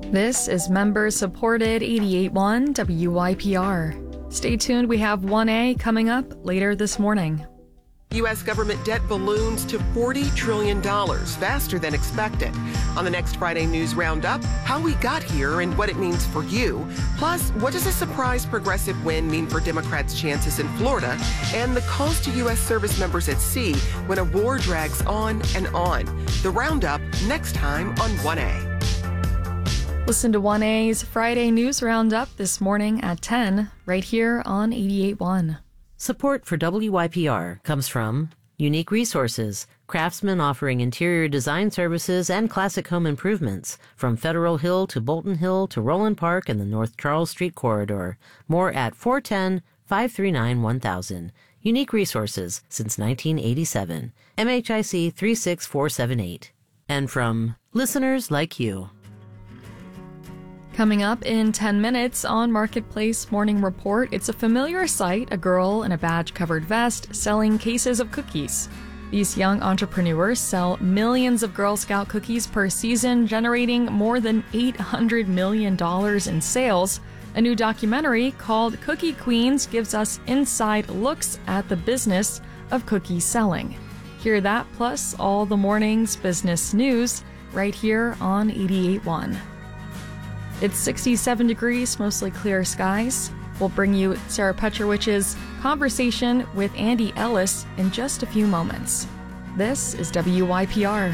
This is member-supported 88.1 WYPR. Stay tuned, we have 1A coming up later this morning. U.S. government debt balloons to $40 trillion, faster than expected. On the next Friday News Roundup, how we got here and what it means for you. Plus, what does a surprise progressive win mean for Democrats' chances in Florida? And the calls to U.S. service members at sea when a war drags on and on. The Roundup next time on 1A. Listen to 1A's Friday News Roundup this morning at 10, right here on 88.1. Support for WYPR comes from Unique Resources, craftsmen offering interior design services and classic home improvements from Federal Hill to Bolton Hill to Roland Park and the North Charles Street corridor. More at 410-539-1000. Unique Resources since 1987. MHIC 36478. And from listeners like you. Coming up in 10 minutes on Marketplace Morning Report, it's a familiar sight, a girl in a badge-covered vest selling cases of cookies. These young entrepreneurs sell millions of Girl Scout cookies per season, generating more than $800 million in sales. A new documentary called Cookie Queens gives us inside looks at the business of cookie selling. Hear that plus all the morning's business news right here on 88.1. It's 67 degrees, mostly clear skies. We'll bring you Sarah Petrowich's conversation with Andy Ellis in just a few moments. This is WYPR.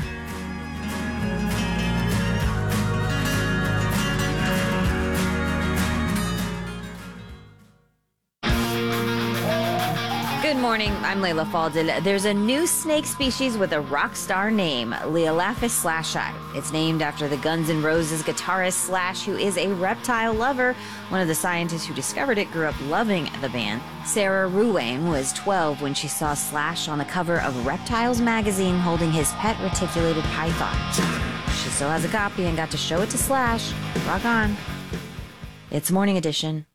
Good morning, I'm Layla Faldin. There's a new snake species with a rock star name, Leolaphus slashii. It's named after the Guns N' Roses guitarist Slash, who is a reptile lover. One of the scientists who discovered it grew up loving the band. Sarah Ruane was 12 when she saw Slash on the cover of Reptiles magazine holding his pet reticulated python. She still has a copy and got to show it to Slash. Rock on. It's Morning Edition.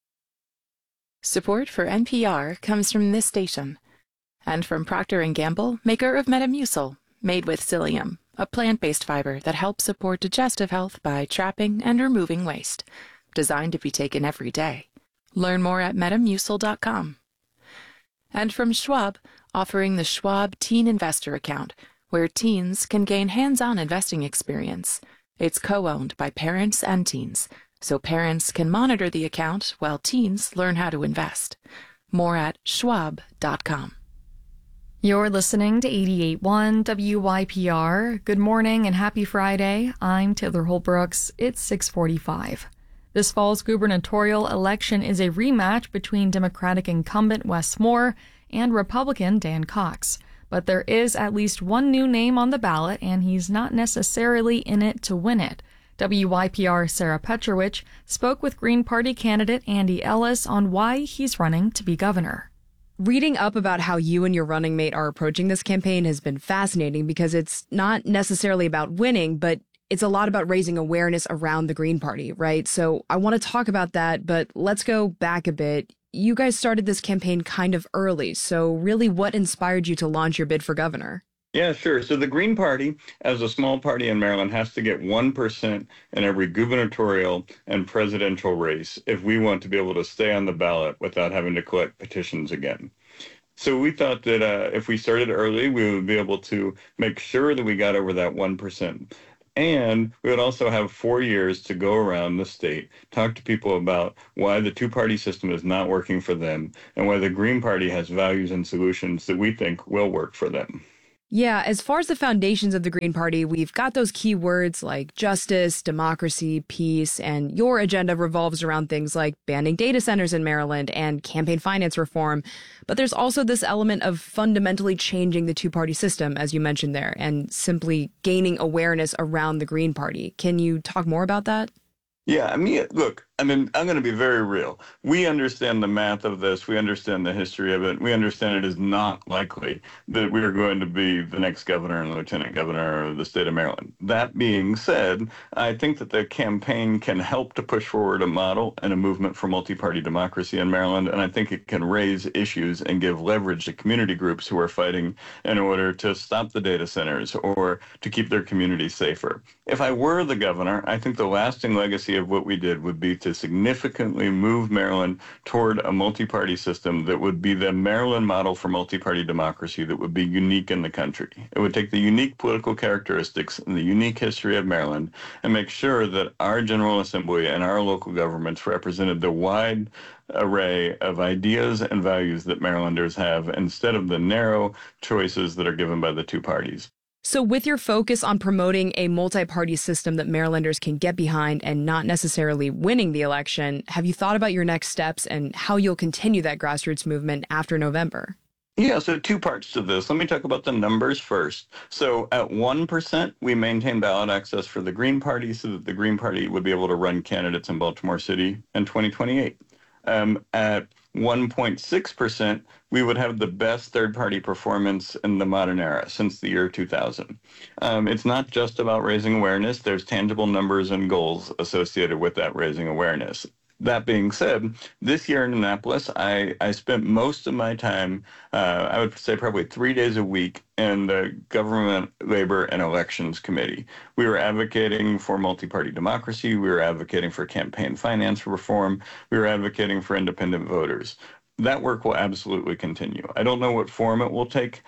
Support for NPR comes from this station and from Procter & Gamble, maker of Metamucil, made with psyllium, a plant-based fiber that helps support digestive health by trapping and removing waste. Designed to be taken every day. Learn more at metamucil.com. And from Schwab, offering the Schwab Teen Investor Account, where teens can gain hands-on investing experience. It's co-owned by parents and teens, so parents can monitor the account while teens learn how to invest. More at schwab.com. You're listening to 88.1 WYPR. Good morning and happy Friday. I'm Taylor Holbrooks. It's 6:45. This fall's gubernatorial election is a rematch between Democratic incumbent Wes Moore and Republican Dan Cox. But there is at least one new name on the ballot, and he's not necessarily in it to win it. WYPR Sarah Petrovich spoke with Green Party candidate Andy Ellis on why he's running to be governor. Reading up about how you and your running mate are approaching this campaign has been fascinating because it's not necessarily about winning, but it's a lot about raising awareness around the Green Party, right? So I want to talk about that, but let's go back a bit. You guys started this campaign kind of early, so really what inspired you to launch your bid for governor? Yeah, sure. So the Green Party, as a small party in Maryland, has to get 1% in every gubernatorial and presidential race if we want to be able to stay on the ballot without having to collect petitions again. So we thought that if we started early, we would be able to make sure that we got over that 1%. And we would also have 4 years to go around the state, talk to people about why the two-party system is not working for them and why the Green Party has values and solutions that we think will work for them. Yeah, as far as the foundations of the Green Party, we've got those key words like justice, democracy, peace, and your agenda revolves around things like banning data centers in Maryland and campaign finance reform. But there's also this element of fundamentally changing the two-party system, as you mentioned there, and simply gaining awareness around the Green Party. Can you talk more about that? Yeah, I mean, look, I mean, I'm going to be very real. We understand the math of this. We understand the history of it. We understand it is not likely that we are going to be the next governor and lieutenant governor of the state of Maryland. That being said, I think that the campaign can help to push forward a model and a movement for multi-party democracy in Maryland, and I think it can raise issues and give leverage to community groups who are fighting in order to stop the data centers or to keep their communities safer. If I were the governor, I think the lasting legacy of what we did would be to significantly move Maryland toward a multi-party system that would be the Maryland model for multi-party democracy that would be unique in the country. It would take the unique political characteristics and the unique history of Maryland and make sure that our General Assembly and our local governments represented the wide array of ideas and values that Marylanders have instead of the narrow choices that are given by the two parties. So with your focus on promoting a multi-party system that Marylanders can get behind and not necessarily winning the election, have you thought about your next steps and how you'll continue that grassroots movement after November? Yeah, so two parts to this. Let me talk about the numbers first. So at 1%, we maintain ballot access for the Green Party so that the Green Party would be able to run candidates in Baltimore City in 2028. At 1.6%, we would have the best third-party performance in the modern era since the year 2000. It's not just about raising awareness. There's tangible numbers and goals associated with that raising awareness. That being said, this year in Annapolis, I spent most of my time, I would say probably 3 days a week, in the Government, Labor, and Elections Committee. We were advocating for multi-party democracy. We were advocating for campaign finance reform. We were advocating for independent voters. That work will absolutely continue. I don't know what form it will take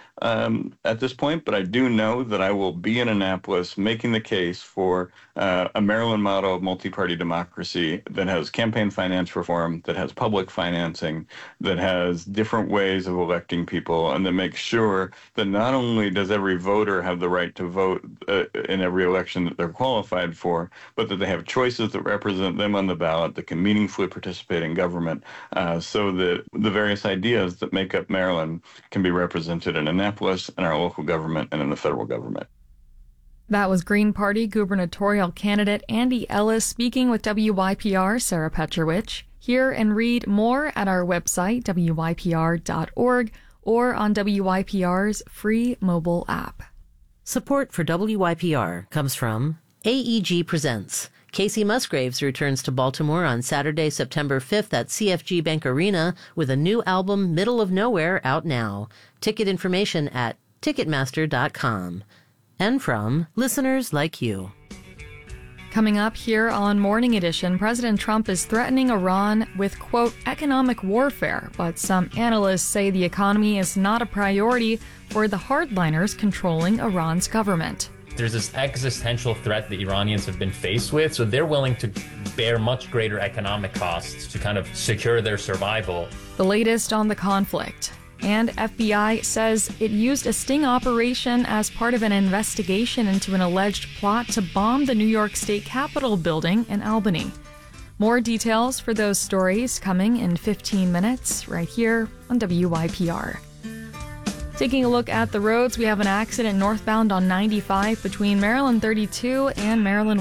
at this point, but I do know that I will be in Annapolis making the case for a Maryland model of multi-party democracy that has campaign finance reform, that has public financing, that has different ways of electing people, and that makes sure that not only does every voter have the right to vote in every election that they're qualified for, but that they have choices that represent them on the ballot that can meaningfully participate in government so that the various ideas that make up Maryland can be represented in Annapolis, in our local government, and in the federal government. That was Green Party gubernatorial candidate Andy Ellis speaking with WYPR Sarah Petrowicz. Hear and read more at our website, wypr.org, or on WYPR's free mobile app. Support for WYPR comes from AEG Presents. Casey Musgraves returns to Baltimore on Saturday, September 5th at CFG Bank Arena with a new album, Middle of Nowhere, out now. Ticket information at Ticketmaster.com. And from listeners like you. Coming up here on Morning Edition, President Trump is threatening Iran with, quote, economic warfare, but some analysts say the economy is not a priority for the hardliners controlling Iran's government. There's this existential threat the Iranians have been faced with, so they're willing to bear much greater economic costs to kind of secure their survival. The latest on the conflict. And FBI says it used a sting operation as part of an investigation into an alleged plot to bomb the New York State Capitol building in Albany. More details for those stories coming in 15 minutes right here on WYPR. Taking a look at the roads, we have an accident northbound on 95 between Maryland 32 and Maryland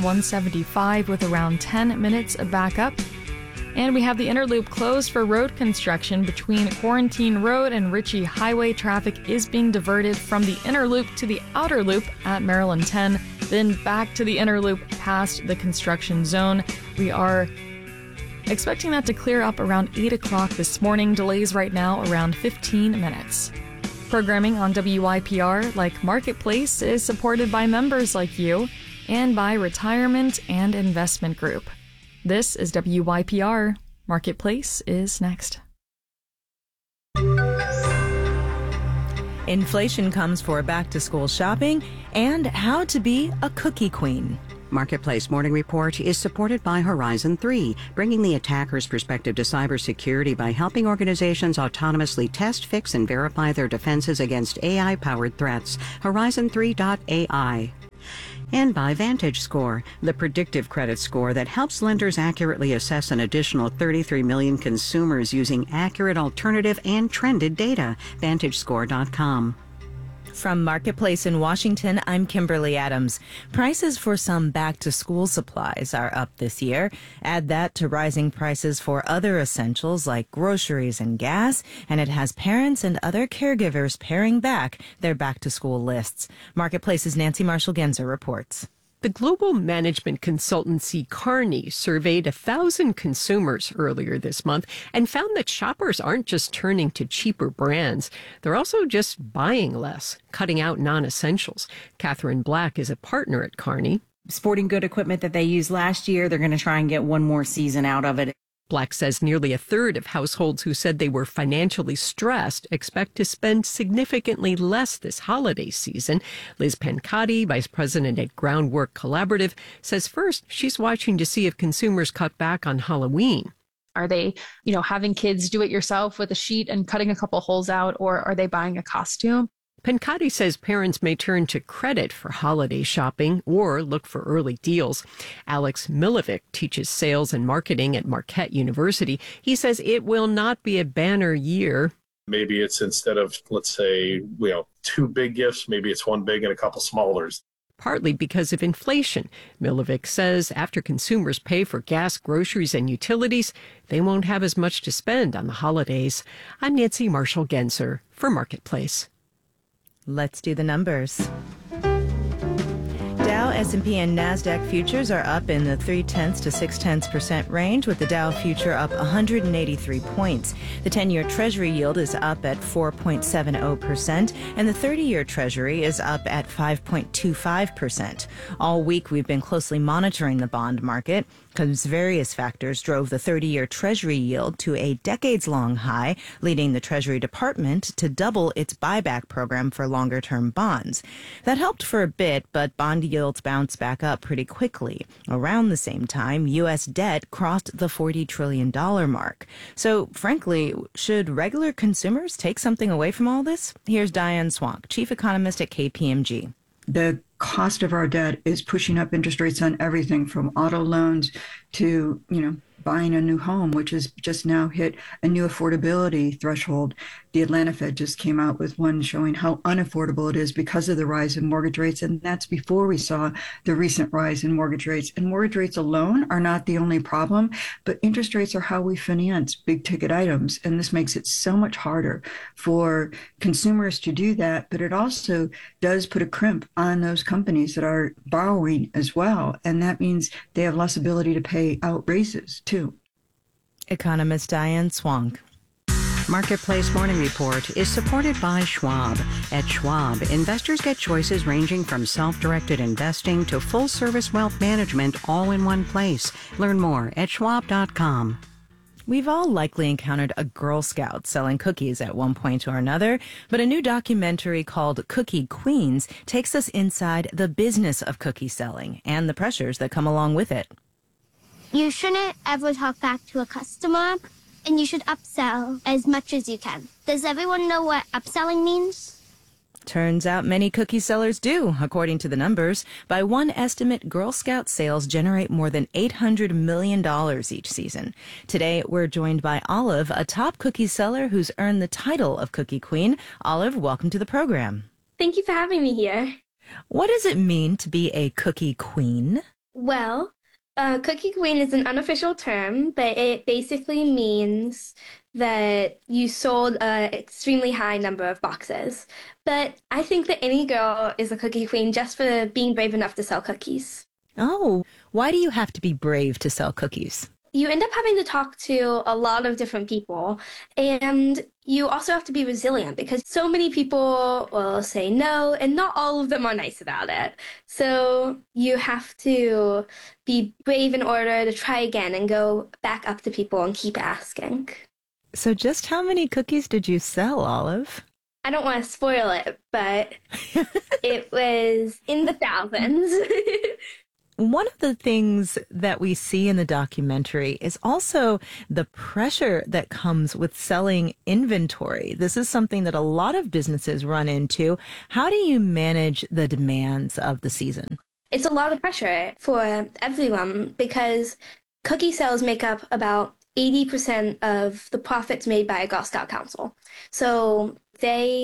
175 with around 10 minutes of backup. And we have the inner loop closed for road construction between Quarantine Road and Ritchie Highway. Traffic is being diverted from the inner loop to the outer loop at Maryland 10, then back to the inner loop past the construction zone. We are expecting that to clear up around 8 o'clock this morning. Delays right now around 15 minutes. Programming on WYPR, like Marketplace, is supported by members like you and by Retirement and Investment Group. This is WYPR. Marketplace is next. Inflation comes for back-to-school shopping and how to be a cookie queen. Marketplace Morning Report is supported by Horizon 3, bringing the attacker's perspective to cybersecurity by helping organizations autonomously test, fix, and verify their defenses against AI-powered threats. Horizon3.ai. And by VantageScore, the predictive credit score that helps lenders accurately assess an additional 33 million consumers using accurate alternative and trended data. VantageScore.com. From Marketplace in Washington, I'm Kimberly Adams. Prices for some back-to-school supplies are up this year. Add that to rising prices for other essentials like groceries and gas, and it has parents and other caregivers paring back their back-to-school lists. Marketplace's Nancy Marshall-Genzer reports. The global management consultancy Kearney surveyed 1,000 consumers earlier this month and found that shoppers aren't just turning to cheaper brands. They're also just buying less, cutting out non-essentials. Catherine Black is a partner at Kearney. Sporting good equipment that they used last year, they're going to try and get one more season out of it. Black says nearly a third of households who said they were financially stressed expect to spend significantly less this holiday season. Liz Pancati, vice president at Groundwork Collaborative, says first she's watching to see if consumers cut back on Halloween. Are they, having kids do it yourself with a sheet and cutting a couple holes out, or are they buying a costume? Pancati says parents may turn to credit for holiday shopping or look for early deals. Alex Milovic teaches sales and marketing at Marquette University. He says it will not be a banner year. Maybe it's instead of, let's say, two big gifts, maybe it's one big and a couple smallers. Partly because of inflation. Milovic says after consumers pay for gas, groceries, and utilities, they won't have as much to spend on the holidays. I'm Nancy Marshall-Genzer for Marketplace. Let's do the numbers. Dow, S&P, and NASDAQ futures are up in the 0.3 to 0.6% range, with the Dow future up 183 points. The 10-year Treasury yield is up at 4.70%, and the 30-year Treasury is up at 5.25%. All week, we've been closely monitoring the bond market, because various factors drove the 30-year Treasury yield to a decades-long high, leading the Treasury Department to double its buyback program for longer-term bonds. That helped for a bit, but bond yields bounced back up pretty quickly. Around the same time, U.S. debt crossed the $40 trillion mark. So, frankly, should regular consumers take something away from all this? Here's Diane Swank, chief economist at KPMG. The cost of our debt is pushing up interest rates on everything from auto loans to, buying a new home, which has just now hit a new affordability threshold. The Atlanta Fed just came out with one showing how unaffordable it is because of the rise in mortgage rates. And that's before we saw the recent rise in mortgage rates. And mortgage rates alone are not the only problem, but interest rates are how we finance big ticket items. And this makes it so much harder for consumers to do that. But it also does put a crimp on those companies that are borrowing as well. And that means they have less ability to pay out raises too. Economist Diane Swank. Marketplace Morning Report is supported by Schwab. At Schwab, investors get choices ranging from self-directed investing to full-service wealth management all in one place. Learn more at schwab.com. We've all likely encountered a Girl Scout selling cookies at one point or another, but a new documentary called Cookie Queens takes us inside the business of cookie selling and the pressures that come along with it. You shouldn't ever talk back to a customer, and you should upsell as much as you can. Does everyone know what upselling means? Turns out many cookie sellers do, according to the numbers. By one estimate, Girl Scout sales generate more than $800 million each season. Today, we're joined by Olive, a top cookie seller who's earned the title of Cookie Queen. Olive, welcome to the program. Thank you for having me here. What does it mean to be a cookie queen? Well, Cookie Queen is an unofficial term, but it basically means that you sold an extremely high number of boxes. But I think that any girl is a Cookie Queen just for being brave enough to sell cookies. Oh, why do you have to be brave to sell cookies? You end up having to talk to a lot of different people, and you also have to be resilient because so many people will say no, and not all of them are nice about it. So you have to be brave in order to try again and go back up to people and keep asking. So just how many cookies did you sell, Olive? I don't want to spoil it, but it was in the thousands. One of the things that we see in the documentary is also the pressure that comes with selling inventory. This is something that a lot of businesses run into. How do you manage the demands of the season? It's a lot of pressure for everyone because cookie sales make up about 80% of the profits made by a Girl Scout Council. So they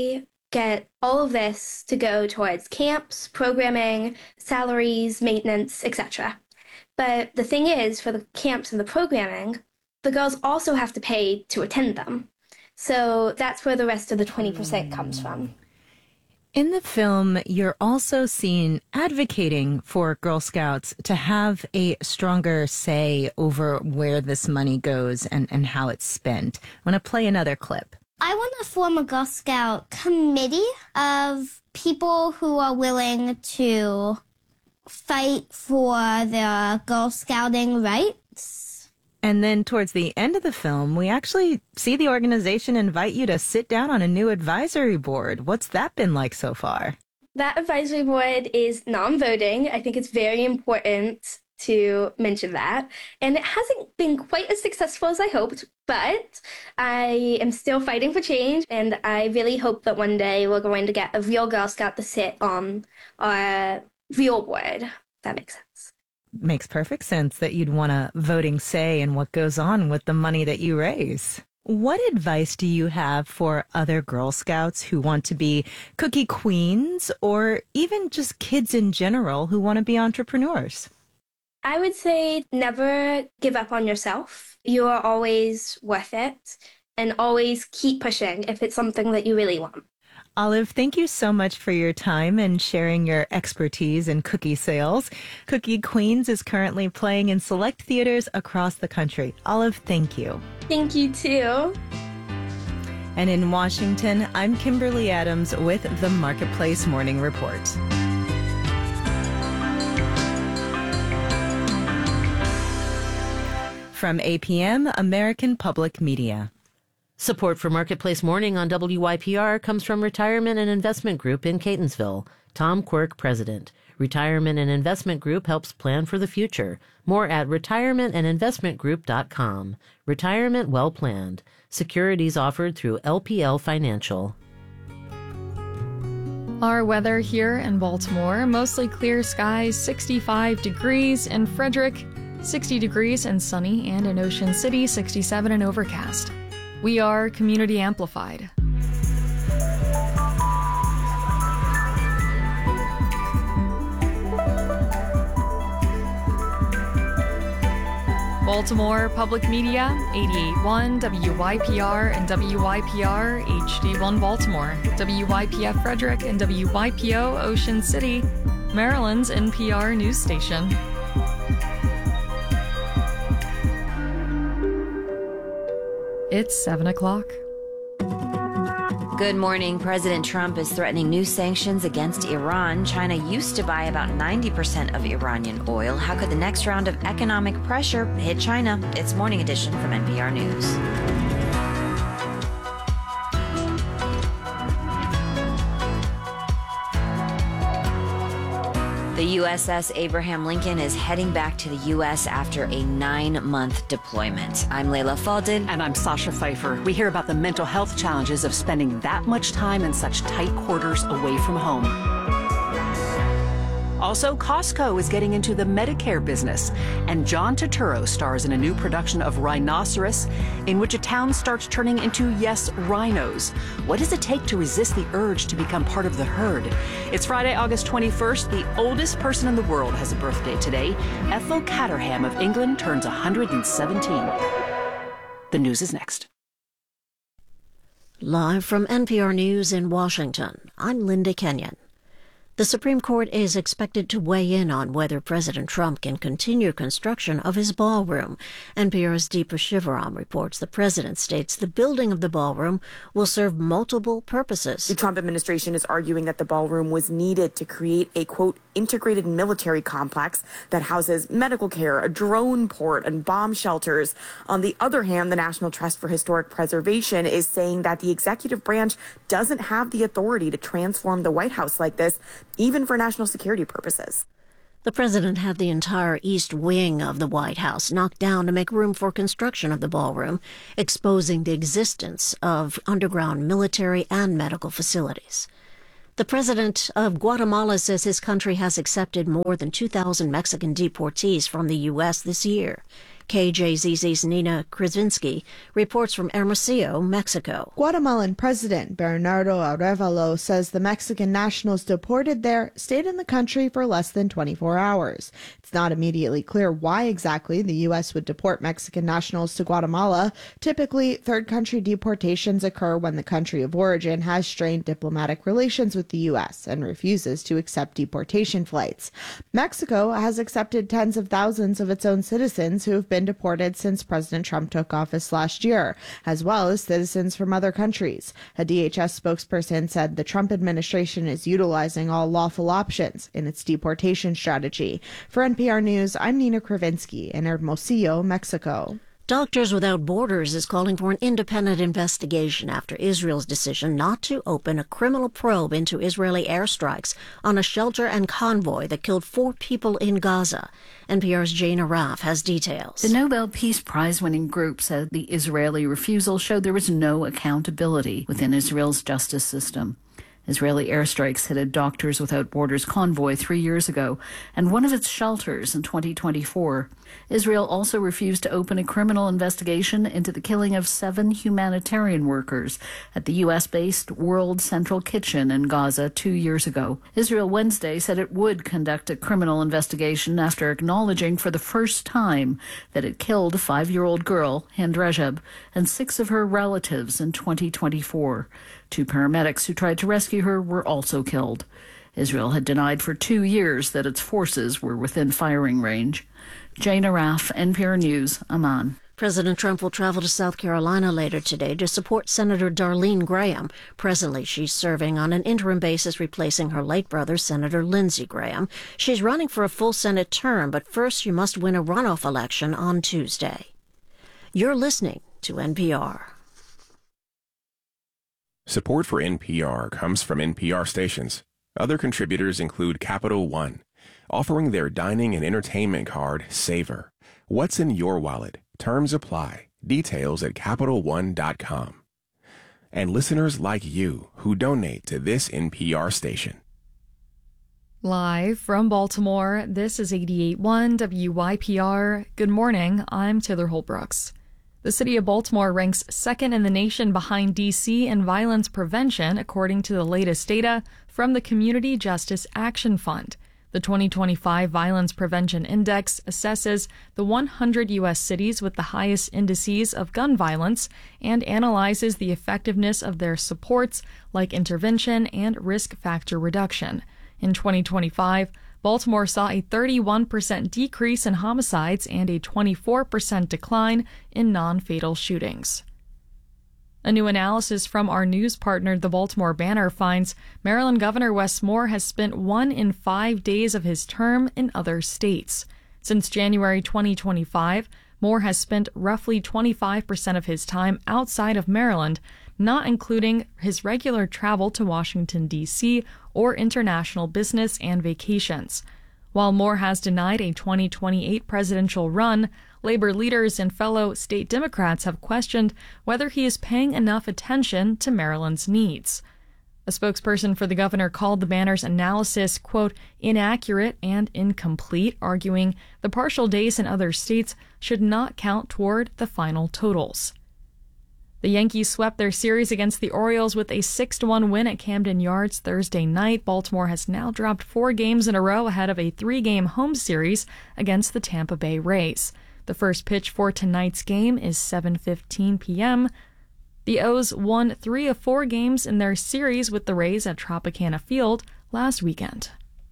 get all of this to go towards camps, programming, salaries, maintenance, etc. But the thing is, for the camps and the programming, the girls also have to pay to attend them. So that's where the rest of the 20% comes from. In the film, you're also seen advocating for Girl Scouts to have a stronger say over where this money goes and how it's spent. I want to play another clip. I want to form a Girl Scout committee of people who are willing to fight for their Girl Scouting rights. And then towards the end of the film, we actually see the organization invite you to sit down on a new advisory board. What's that been like so far? That advisory board is non-voting. I think it's very important to mention that. And it hasn't been quite as successful as I hoped, but I am still fighting for change, and I really hope that one day we're going to get a real Girl Scout to sit on our real board. If that makes sense. Makes perfect sense that you'd want a voting say in what goes on with the money that you raise. What advice do you have for other Girl Scouts who want to be cookie queens, or even just kids in general who want to be entrepreneurs? I would say never give up on yourself. You are always worth it, and always keep pushing if it's something that you really want. Olive, thank you so much for your time and sharing your expertise in cookie sales. Cookie Queens is currently playing in select theaters across the country. Olive, thank you. Thank you too. And in Washington, I'm Kimberly Adams with the Marketplace Morning Report. From APM, American Public Media. Support for Marketplace Morning on WYPR comes from Retirement and Investment Group in Catonsville. Tom Quirk, President. Retirement and Investment Group helps plan for the future. More at retirementandinvestmentgroup.com. Retirement well planned. Securities offered through LPL Financial. Our weather here in Baltimore, mostly clear skies, 65 degrees. In Frederick, 60 degrees and sunny, and in Ocean City, 67 and overcast. We are Community Amplified. Baltimore Public Media, 88.1 WYPR and WYPR HD1 Baltimore, WYPF Frederick and WYPO Ocean City, Maryland's NPR news station. It's 7 o'clock. Good morning. President Trump is threatening new sanctions against Iran. China used to buy about 90% of Iranian oil. How could the next round of economic pressure hit China? It's Morning Edition from NPR News. The USS Abraham Lincoln is heading back to the U.S. after a 9-month deployment. I'm Layla Faldin. And I'm Sasha Pfeiffer. We hear about the mental health challenges of spending that much time in such tight quarters away from home. Also, Costco is getting into the Medicare business, and John Turturro stars in a new production of Rhinoceros, in which a town starts turning into, yes, rhinos. What does it take to resist the urge to become part of the herd? It's Friday, August 21st. The oldest person in the world has a birthday today. Ethel Caterham of England turns 117. The news is next. Live from NPR News in Washington, I'm Linda Kenyon. The Supreme Court is expected to weigh in on whether President Trump can continue construction of his ballroom. NPR's Deepa Shivaram reports the president states the building of the ballroom will serve multiple purposes. The Trump administration is arguing that the ballroom was needed to create a, quote, integrated military complex that houses medical care, a drone port, and bomb shelters. On the other hand, the National Trust for Historic Preservation is saying that the executive branch doesn't have the authority to transform the White House like this, even for national security purposes. The president had the entire east wing of the White House knocked down to make room for construction of the ballroom, exposing the existence of underground military and medical facilities. The president of Guatemala says his country has accepted more than 2,000 Mexican deportees from the U.S. this year. KJZZ's Nina Krasinski reports from Hermosillo, Mexico. Guatemalan President Bernardo Arévalo says the Mexican nationals deported there stayed in the country for less than 24 hours. It's not immediately clear why exactly the U.S. would deport Mexican nationals to Guatemala. Typically, third country deportations occur when the country of origin has strained diplomatic relations with the U.S. and refuses to accept deportation flights. Mexico has accepted tens of thousands of its own citizens who have been deported since President Trump took office last year, as well as citizens from other countries. A DHS spokesperson said the Trump administration is utilizing all lawful options in its deportation strategy. For NPR News, I'm Nina Krasinski in Hermosillo, Mexico. Doctors Without Borders is calling for an independent investigation after Israel's decision not to open a criminal probe into Israeli airstrikes on a shelter and convoy that killed 4 people in Gaza. NPR's Jane Araf has details. The Nobel Peace Prize-winning group said the Israeli refusal showed there was no accountability within Israel's justice system. Israeli airstrikes hit a Doctors Without Borders convoy 3 years ago and one of its shelters in 2024. Israel also refused to open a criminal investigation into the killing of 7 humanitarian workers at the U.S.-based World Central Kitchen in Gaza 2 years ago. Israel Wednesday said it would conduct a criminal investigation after acknowledging for the first time that it killed a 5-year-old girl, Hind Rajab, and 6 of her relatives in 2024. 2 paramedics who tried to rescue her were also killed. Israel had denied for 2 years that its forces were within firing range. Jane Araf, NPR News, Amman. President Trump will travel to South Carolina later today to support Senator Darlene Graham. Presently, she's serving on an interim basis replacing her late brother, Senator Lindsey Graham. She's running for a full Senate term, but first you must win a runoff election on Tuesday. You're listening to NPR. Support for NPR comes from NPR stations. Other contributors include Capital One, offering their dining and entertainment card, Savor. What's in your wallet? Terms apply. Details at CapitalOne.com. And listeners like you who donate to this NPR station. Live from Baltimore, this is 88.1 WYPR. Good morning, I'm Taylor Holbrooks. The city of Baltimore ranks second in the nation behind D.C. in violence prevention, according to the latest data from the Community Justice Action Fund. The 2025 Violence Prevention Index assesses the 100 U.S. cities with the highest indices of gun violence and analyzes the effectiveness of their supports like intervention and risk factor reduction. In 2025, Baltimore saw a 31% decrease in homicides and a 24% decline in non-fatal shootings. A new analysis from our news partner, the Baltimore Banner, finds Maryland Governor Wes Moore has spent 1 in 5 days of his term in other states. Since January 2025, Moore has spent roughly 25% of his time outside of Maryland, not including his regular travel to Washington, D.C., or international business and vacations. While Moore has denied a 2028 presidential run, labor leaders and fellow state Democrats have questioned whether he is paying enough attention to Maryland's needs. A spokesperson for the governor called the Banner's analysis, quote, inaccurate and incomplete, arguing the partial days in other states should not count toward the final totals. The Yankees swept their series against the Orioles with a 6-1 win at Camden Yards Thursday night. Baltimore has now dropped 4 games in a row ahead of a 3-game home series against the Tampa Bay Rays. The first pitch for tonight's game is 7:15 p.m. The O's won 3 of 4 games in their series with the Rays at Tropicana Field last weekend.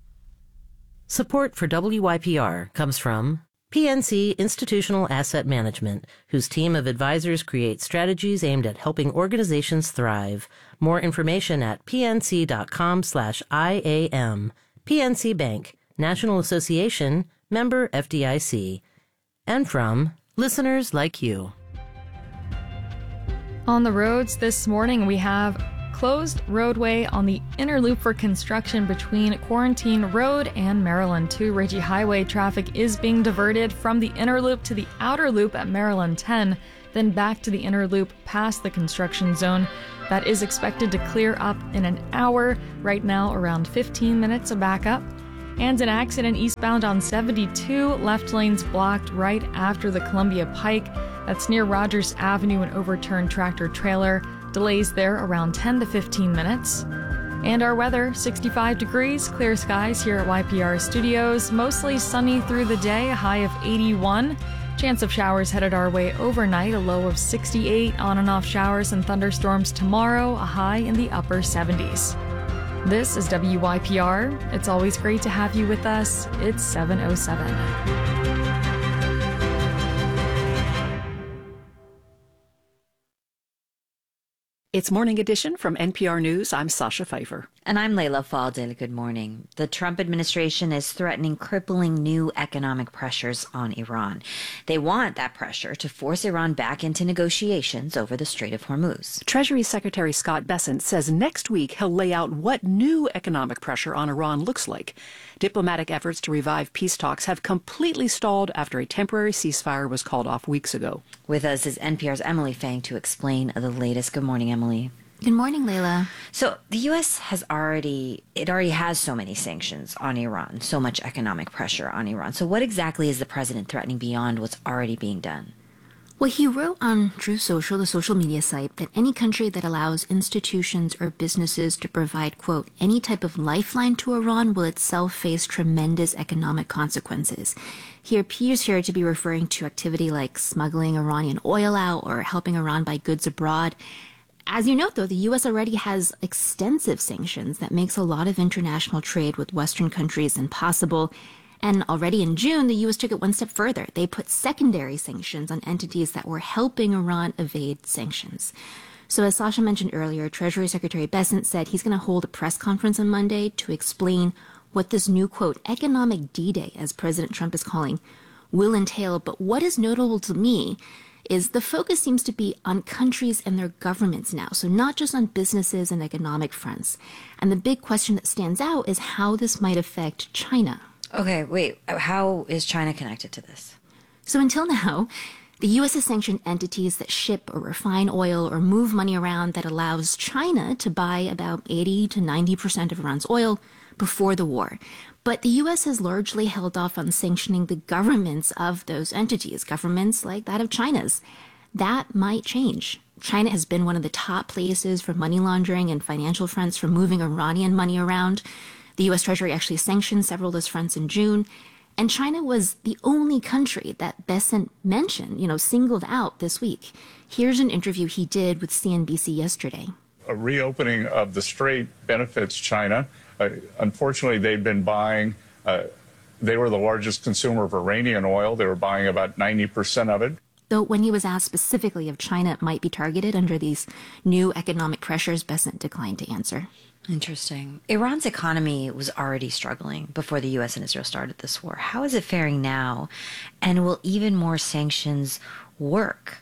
Support for WYPR comes from PNC Institutional Asset Management, whose team of advisors create strategies aimed at helping organizations thrive. More information at pnc.com/IAM. PNC Bank, National Association, member FDIC. And from listeners like you. On the roads this morning, we have closed roadway on the inner loop for construction between Quarantine Road and Maryland 2. Ritchie Highway traffic is being diverted from the inner loop to the outer loop at Maryland 10, then back to the inner loop past the construction zone. That is expected to clear up in an hour. Right now, around 15 minutes of backup. And an accident eastbound on 72, left lanes blocked right after the Columbia Pike. That's near Rogers Avenue, an overturned tractor trailer. Delays there around 10 to 15 minutes. And our weather, 65 degrees, clear skies here at YPR Studios. Mostly sunny through the day, a high of 81. Chance of showers headed our way overnight, a low of 68. On and off showers and thunderstorms tomorrow, a high in the upper 70s. This is WYPR. It's always great to have you with us. It's 7:07. It's Morning Edition from NPR News. I'm Sasha Pfeiffer. And I'm Leila Fadel. Good morning. The Trump administration is threatening crippling new economic pressures on Iran. They want that pressure to force Iran back into negotiations over the Strait of Hormuz. Treasury Secretary Scott Bessent says next week he'll lay out what new economic pressure on Iran looks like. Diplomatic efforts to revive peace talks have completely stalled after a temporary ceasefire was called off weeks ago. With us is NPR's Emily Fang to explain the latest. Good morning, Emily. Good morning, Leila. So the U.S. already has so many sanctions on Iran, so much economic pressure on Iran. So what exactly is the president threatening beyond what's already being done? Well, he wrote on Truth Social, the social media site, that any country that allows institutions or businesses to provide, quote, any type of lifeline to Iran will itself face tremendous economic consequences. He appears here to be referring to activity like smuggling Iranian oil out or helping Iran buy goods abroad. As you note, though, the U.S. already has extensive sanctions that makes a lot of international trade with Western countries impossible. And already in June, the U.S. took it one step further. They put secondary sanctions on entities that were helping Iran evade sanctions. So as Sasha mentioned earlier, Treasury Secretary Bessent said he's going to hold a press conference on Monday to explain what this new, quote, economic D-Day, as President Trump is calling, will entail. But what is notable to me is the focus seems to be on countries and their governments now, so not just on businesses and economic fronts. And the big question that stands out is how this might affect China. Okay, wait, how is China connected to this? So until now, the U.S. has sanctioned entities that ship or refine oil or move money around that allows China to buy about 80 to 90% of Iran's oil before the war. But the U.S. has largely held off on sanctioning the governments of those entities, governments like that of China's. That might change. China has been one of the top places for money laundering and financial fronts for moving Iranian money around. The U.S. Treasury actually sanctioned several of those fronts in June. And China was the only country that Bessent mentioned, singled out this week. Here's an interview he did with CNBC yesterday. A reopening of the strait benefits China. Unfortunately, they've been buying, they were the largest consumer of Iranian oil. They were buying about 90% of it. Though when he was asked specifically if China might be targeted under these new economic pressures, Bessent declined to answer. Interesting. Iran's economy was already struggling before the U.S. and Israel started this war. How is it faring now? And will even more sanctions work?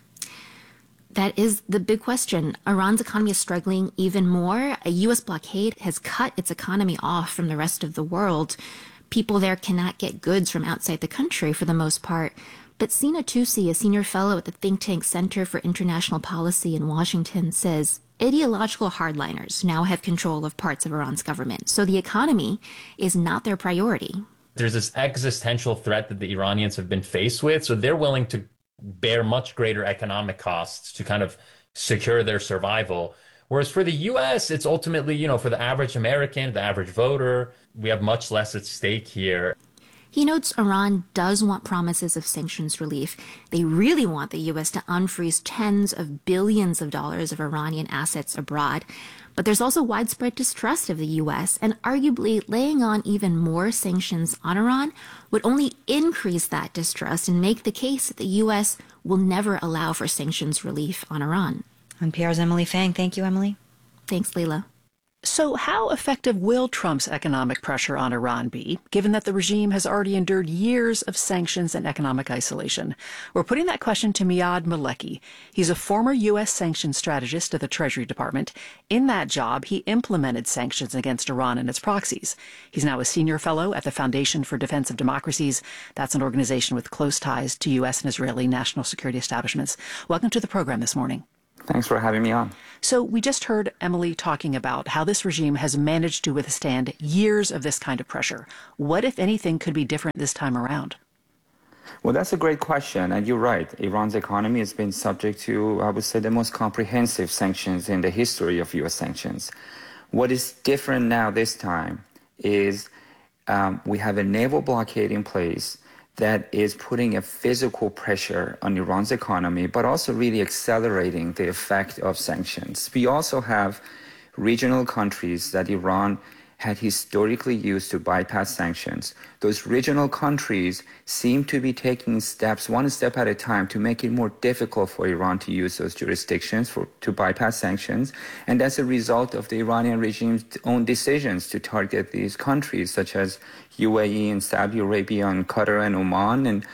That is the big question. Iran's economy is struggling even more. A U.S. blockade has cut its economy off from the rest of the world. People there cannot get goods from outside the country for the most part. But Sina Tusi, a senior fellow at the think tank Center for International Policy in Washington, says ideological hardliners now have control of parts of Iran's government. So the economy is not their priority. There's this existential threat that the Iranians have been faced with, so they're willing to bear much greater economic costs to kind of secure their survival. Whereas for the U.S., it's ultimately, for the average American, the average voter, we have much less at stake here. He notes Iran does want promises of sanctions relief. They really want the U.S. to unfreeze tens of billions of dollars of Iranian assets abroad. But there's also widespread distrust of the U.S., and arguably laying on even more sanctions on Iran would only increase that distrust and make the case that the U.S. will never allow for sanctions relief on Iran. NPR's Emily Fang. Thank you, Emily. Thanks, Leila. So how effective will Trump's economic pressure on Iran be, given that the regime has already endured years of sanctions and economic isolation? We're putting that question to Miad Maleki. He's a former U.S. sanctions strategist at the Treasury Department. In that job, he implemented sanctions against Iran and its proxies. He's now a senior fellow at the Foundation for Defense of Democracies. That's an organization with close ties to U.S. and Israeli national security establishments. Welcome to the program this morning. Thanks for having me on. So we just heard Emily talking about how this regime has managed to withstand years of this kind of pressure. What, if anything, could be different this time around? Well, that's a great question. And you're right. Iran's economy has been subject to, I would say, the most comprehensive sanctions in the history of U.S. sanctions. What is different now this time is we have a naval blockade in place that is putting a physical pressure on Iran's economy, but also really accelerating the effect of sanctions. We also have regional countries that Iran had historically used to bypass sanctions. Those regional countries seem to be taking steps, one step at a time, to make it more difficult for Iran to use those jurisdictions to bypass sanctions. And that's a result of the Iranian regime's own decisions to target these countries, such as UAE and Saudi Arabia and Qatar and Oman. And,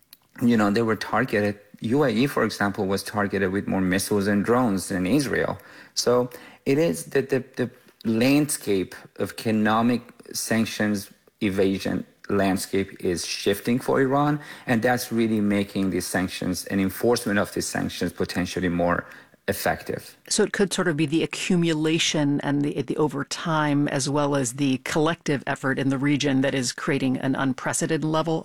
they were targeted. UAE, for example, was targeted with more missiles and drones than Israel. So it is that the landscape of economic sanctions evasion landscape is shifting for Iran, and that's really making these sanctions and enforcement of these sanctions potentially more effective. So it could sort of be the accumulation and the over time, as well as the collective effort in the region, that is creating an unprecedented level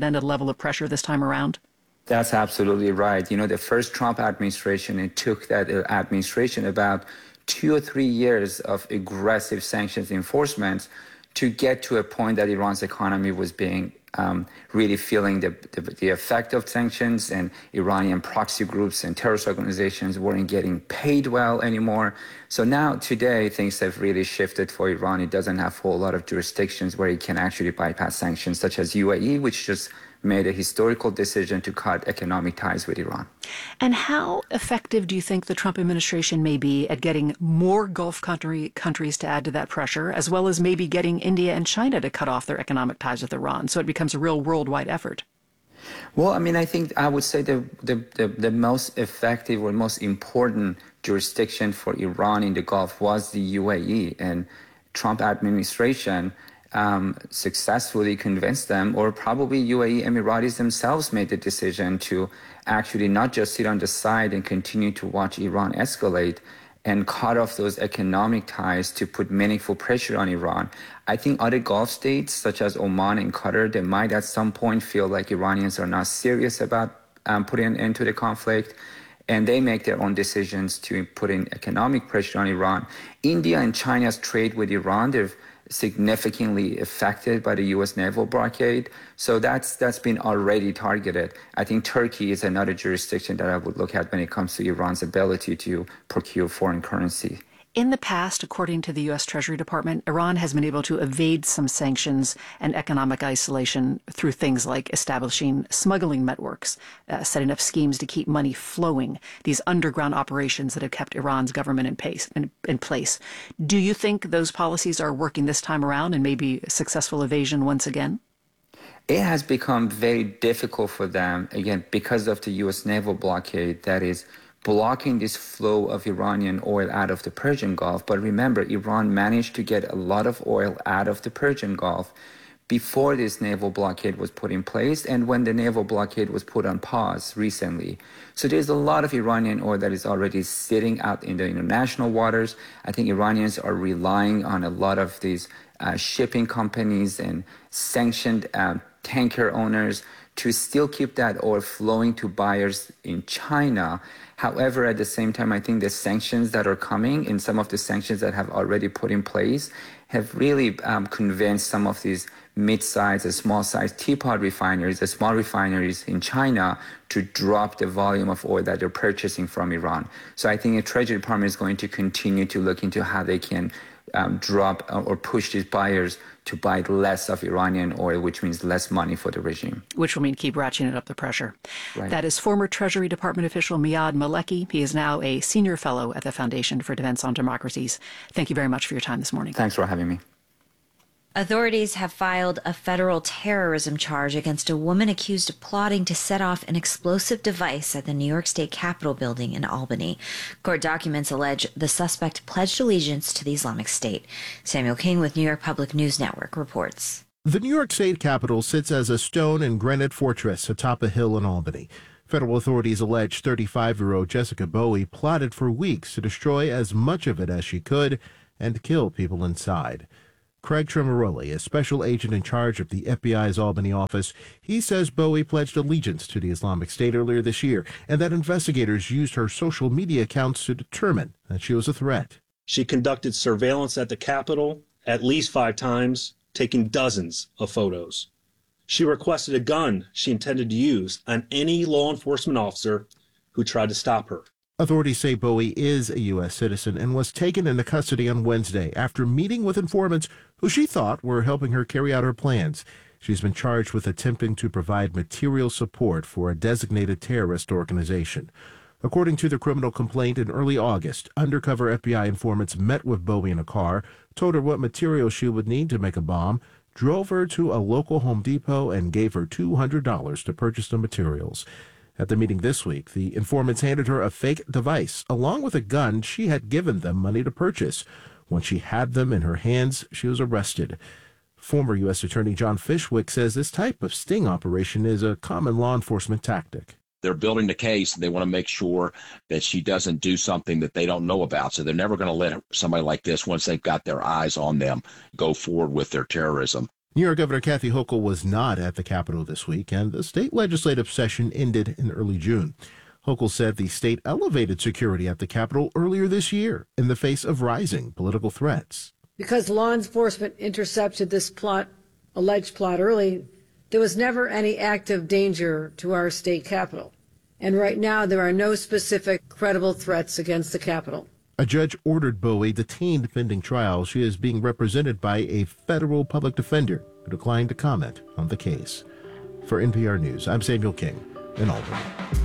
of pressure this time around? That's absolutely right. The first Trump administration, it took that administration about 2 or 3 years of aggressive sanctions enforcement to get to a point that Iran's economy was being really feeling the effect of sanctions, and Iranian proxy groups and terrorist organizations weren't getting paid well anymore. So now today things have really shifted for Iran. It doesn't have a whole lot of jurisdictions where it can actually bypass sanctions, such as UAE, which just made a historical decision to cut economic ties with Iran. And how effective do you think the Trump administration may be at getting more Gulf countries to add to that pressure, as well as maybe getting India and China to cut off their economic ties with Iran, so it becomes a real worldwide effort? Well, I would say the most effective or most important jurisdiction for Iran in the Gulf was the UAE, and Trump administration successfully convinced them, or probably UAE Emiratis themselves made the decision to actually not just sit on the side and continue to watch Iran escalate and cut off those economic ties to put meaningful pressure on Iran. I think other Gulf states, such as Oman and Qatar, they might at some point feel like Iranians are not serious about putting an end to the conflict, and they make their own decisions to put in economic pressure on Iran. India and China's trade with Iran, they've significantly affected by the U.S. naval blockade. So that's been already targeted. I think Turkey is another jurisdiction that I would look at when it comes to Iran's ability to procure foreign currency. In the past, according to the U.S. Treasury Department, Iran has been able to evade some sanctions and economic isolation through things like establishing smuggling networks, setting up schemes to keep money flowing, these underground operations that have kept Iran's government in place. Do you think those policies are working this time around and maybe successful evasion once again? It has become very difficult for them, again, because of the U.S. naval blockade that is blocking this flow of Iranian oil out of the Persian Gulf. But remember, Iran managed to get a lot of oil out of the Persian Gulf before this naval blockade was put in place and when the naval blockade was put on pause recently. So there's a lot of Iranian oil that is already sitting out in the international waters. I think Iranians are relying on a lot of these shipping companies and sanctioned tanker owners to still keep that oil flowing to buyers in China. However, at the same time, I think the sanctions that are coming and some of the sanctions that have already put in place have really convinced some of these mid-sized and small-sized teapot refineries, the small refineries in China, to drop the volume of oil that they're purchasing from Iran. So I think the Treasury Department is going to continue to look into how they can drop or push these buyers to buy less of Iranian oil, which means less money for the regime. Which will mean keep ratcheting up the pressure. Right. That is former Treasury Department official Miyad Maleki. He is now a senior fellow at the Foundation for Defense on Democracies. Thank you very much for your time this morning. Thanks for having me. Authorities have filed a federal terrorism charge against a woman accused of plotting to set off an explosive device at the New York State Capitol building in Albany. Court documents allege the suspect pledged allegiance to the Islamic State. Samuel King with New York Public News Network reports. The New York State Capitol sits as a stone and granite fortress atop a hill in Albany. Federal authorities allege 35-year-old Jessica Bowie plotted for weeks to destroy as much of it as she could and kill people inside. Craig Tremaroli, a special agent in charge of the FBI's Albany office, he says Bowie pledged allegiance to the Islamic State earlier this year and that investigators used her social media accounts to determine that she was a threat. She conducted surveillance at the Capitol at least 5 times, taking dozens of photos. She requested a gun she intended to use on any law enforcement officer who tried to stop her. Authorities say Bowie is a U.S. citizen and was taken into custody on Wednesday after meeting with informants who she thought were helping her carry out her plans. She's been charged with attempting to provide material support for a designated terrorist organization. According to the criminal complaint, in early August, undercover FBI informants met with Bowie in a car, told her what material she would need to make a bomb, drove her to a local Home Depot, and gave her $200 to purchase the materials. At the meeting this week, the informants handed her a fake device, along with a gun she had given them money to purchase. When she had them in her hands, she was arrested. Former U.S. Attorney John Fishwick says this type of sting operation is a common law enforcement tactic. They're building the case, and they want to make sure that she doesn't do something that they don't know about. So they're never going to let somebody like this, once they've got their eyes on them, go forward with their terrorism. New York Governor Kathy Hochul was not at the Capitol this week, and the state legislative session ended in early June. Hochul said the state elevated security at the Capitol earlier this year in the face of rising political threats. Because law enforcement intercepted this alleged plot early, there was never any active danger to our state capitol. And right now, there are no specific credible threats against the Capitol. A judge ordered Bowie detained pending trial. She is being represented by a federal public defender who declined to comment on the case. For NPR News, I'm Samuel King in Albany.